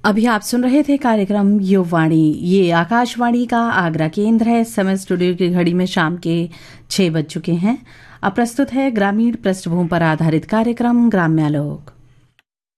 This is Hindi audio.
अभी आप सुन रहे थे कार्यक्रम युववाणी। ये आकाशवाणी का आगरा केंद्र है। समय स्टूडियो की घड़ी में शाम के 6 बज चुके हैं। अब प्रस्तुत है ग्रामीण पृष्ठभूमि पर आधारित कार्यक्रम ग्राम्यालोक।